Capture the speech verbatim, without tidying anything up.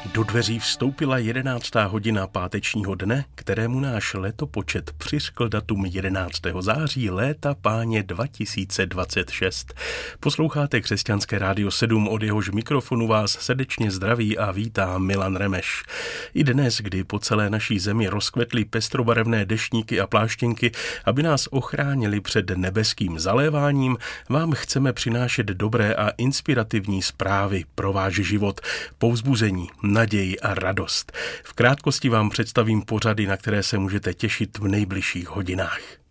Do dveří vstoupila jedenáctá hodina pátečního dne, kterému náš letopočet přiřkl datum jedenáctého září léta páně dva tisíce dvacet šest. Posloucháte Křesťanské rádio sedm, od jehož mikrofonu vás srdečně zdraví a vítá Milan Remeš. I dnes, kdy po celé naší zemi rozkvetly pestrobarevné deštníky a pláštěnky, aby nás ochránili před nebeským zaléváním, vám chceme přinášet dobré a inspirativní zprávy pro váš život, povzbuzení, naději a radost. V krátkosti vám představím pořady, na které se můžete těšit v nejbližších hodinách.